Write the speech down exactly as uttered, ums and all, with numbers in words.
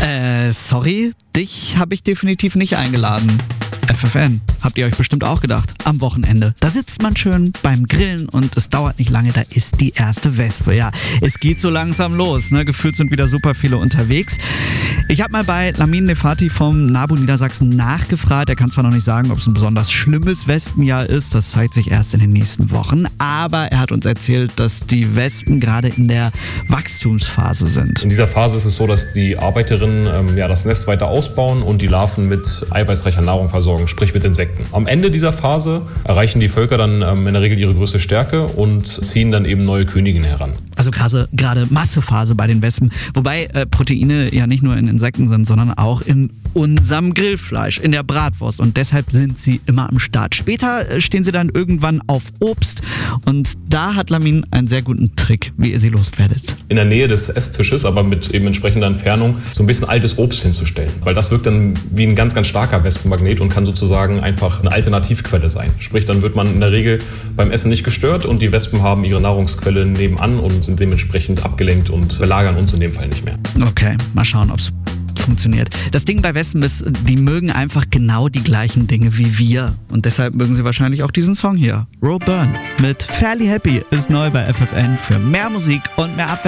Äh, sorry, dich habe ich definitiv nicht eingeladen. F F N, habt ihr euch bestimmt auch gedacht, am Wochenende. Da sitzt man schön beim Grillen und es dauert nicht lange, da ist die erste Wespe. Ja, es geht so langsam los, ne? Gefühlt sind wieder super viele unterwegs. Ich habe mal bei Lamin Nefati vom NABU Niedersachsen nachgefragt. Er kann zwar noch nicht sagen, ob es ein besonders schlimmes Wespenjahr ist, das zeigt sich erst in den nächsten Wochen, aber er hat uns erzählt, dass die Wespen gerade in der Wachstumsphase sind. In dieser Phase ist es so, dass die Arbeiterinnen ähm, ja, das Nest weiter ausbauen und die Larven mit eiweißreicher Nahrung versorgen, sprich mit Insekten. Am Ende dieser Phase erreichen die Völker dann ähm, in der Regel ihre größte Stärke und ziehen dann eben neue Königinnen heran. Also gerade, gerade Massephase bei den Wespen, wobei äh, Proteine ja nicht nur in Insekten sind, sondern auch in unserem Grillfleisch, in der Bratwurst, und deshalb sind sie immer am Start. Später äh, stehen sie dann irgendwann auf Obst und da hat Lamin einen sehr guten Trick, wie ihr sie loswerdet. In der Nähe des Esstisches, aber mit eben entsprechender Entfernung, so ein bisschen altes Obst hinzustellen, weil das wirkt dann wie ein ganz, ganz starker Wespenmagnet und kann sozusagen einfach eine Alternativquelle sein. Sprich, dann wird man in der Regel beim Essen nicht gestört und die Wespen haben ihre Nahrungsquelle nebenan und sind dementsprechend abgelenkt und belagern uns in dem Fall nicht mehr. Okay, mal schauen, ob es funktioniert. Das Ding bei Wespen ist, die mögen einfach genau die gleichen Dinge wie wir. Und deshalb mögen sie wahrscheinlich auch diesen Song hier. Roe Byrne mit Fairly Happy ist neu bei F F N für mehr Musik und mehr Abwechslung.